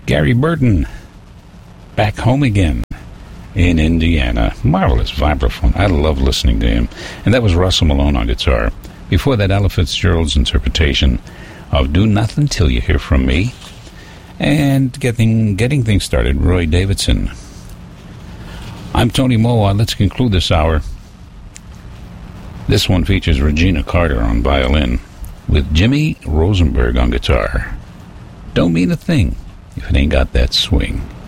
Gary Burton, Back Home Again in Indiana. Marvelous vibraphone. I love listening to him. And that was Russell Malone on guitar. Before that, Ella Fitzgerald's interpretation of Do Nothing Till You Hear From Me. And getting things started, Roy Davidson. I'm Tony Moa. Let's conclude this hour. This one features Regina Carter on violin with Jimmy Rosenberg on guitar. Don't mean a thing if it ain't got that swing.